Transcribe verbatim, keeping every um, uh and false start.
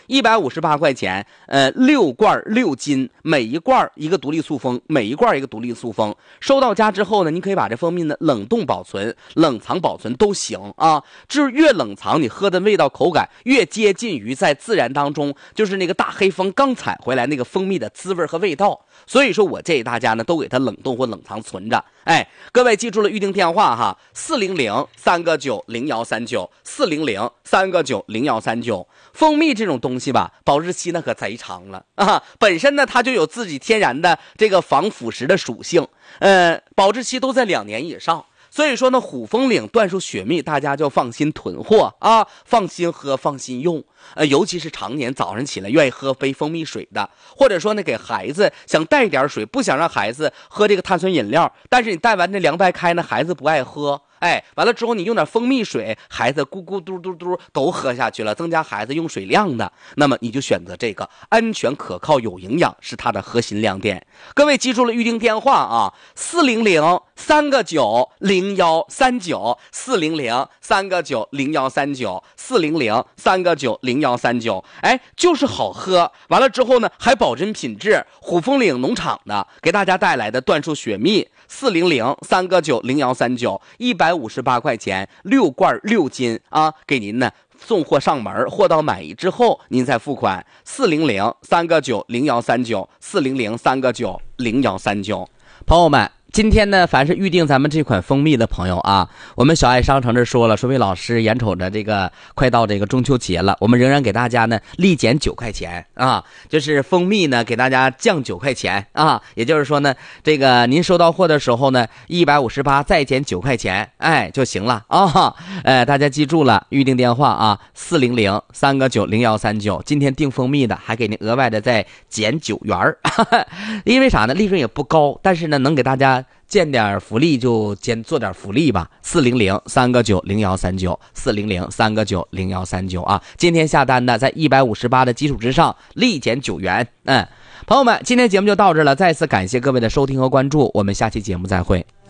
一百五十八块钱，呃，六罐六斤，每一罐一个独立塑封，每一罐一个独立塑封。收到家之后呢，你可以把这蜂蜜呢冷冻保存、冷藏保存都行啊。就是越冷藏，你喝的味道口感越接近于在自然当中，就是那个大黑蜂刚采回来那个蜂蜜的滋味和味道。所以说我建议大家呢，都给它冷冻或冷藏存着。哎，各位记住了预定电话哈，四零零三个九零幺三九，四零零三个九零幺三九。蜂蜜这种东西吧，保质期那可贼长了啊！本身呢，它就有自己天然的这个防腐蚀的属性，呃，保质期都在两年以上。所以说呢，虎风岭椴树雪蜜大家就放心囤货啊，放心喝，放心用。呃，尤其是常年早上起来愿意喝杯蜂蜜水的，或者说呢给孩子想带点水，不想让孩子喝这个碳酸饮料，但是你带完这凉白开呢，孩子不爱喝。哎，完了之后你用点蜂蜜水，孩子咕咕嘟嘟嘟都喝下去了，增加孩子用水量的，那么你就选择这个，安全可靠有营养是它的核心亮点。各位记住了预定电话啊，四零零三个九零幺三九，四零零三个九零幺三九，四零零三个九零幺三九。哎，就是好喝，完了之后呢还保真品质，虎风岭农场的给大家带来的椴树雪蜜，四零零三个九零幺三九，一百五十八块钱，六罐六斤啊，给您呢送货上门，货到满意之后您再付款。四零零三个九零幺三九，四零零三个九零幺三九。朋友们，今天呢，凡是预定咱们这款蜂蜜的朋友啊，我们小爱商城这说了，说魏老师眼瞅着这个快到这个中秋节了，我们仍然给大家呢立减九块钱啊，就是蜂蜜呢给大家降九块钱啊，也就是说呢，这个您收到货的时候呢，一百五十八再减九块钱，哎就行了啊。呃，大家记住了，预定电话啊，四零零三个九零幺三九，今天订蜂蜜的还给您额外的再减九元儿，因为啥呢？利润也不高，但是呢能给大家见点福利就见做点福利吧。四零零三个九零幺三九，四零零三个九零幺三九啊！今天下单的在一百五十八的基础之上立减九元。嗯，朋友们，今天节目就到这了，再次感谢各位的收听和关注，我们下期节目再会。